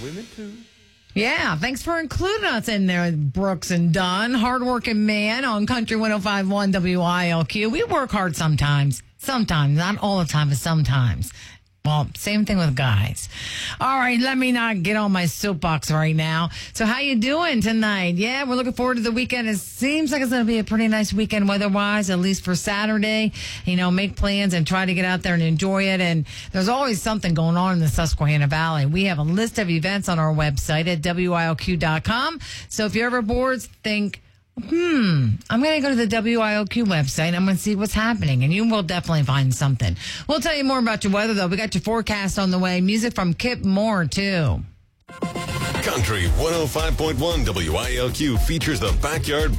women too. Yeah, thanks for including us in there, Brooks and Dunn. Hardworking man on Country 105.1 WILQ. We work hard sometimes. Sometimes, not all the time, but sometimes. Well, same thing with guys. All right, let me not get on my soapbox right now. So how you doing tonight? Yeah, we're looking forward to the weekend. It seems like it's going to be a pretty nice weekend weather-wise, at least for Saturday. You know, make plans and try to get out there and enjoy it. And there's always something going on in the Susquehanna Valley. We have a list of events on our website at WILQ.com. So if you're ever bored, think, I'm going to go to the WILQ website and I'm going to see what's happening. And you will definitely find something. We'll tell you more about your weather, though. We got your forecast on the way. Music from Kip Moore, too. Country 105.1 WILQ features the Backyard